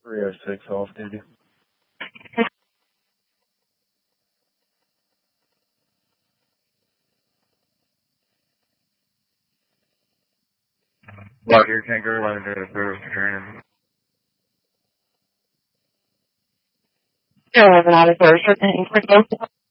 306 off duty. Block your tanker, 11 training. 11 out of 30,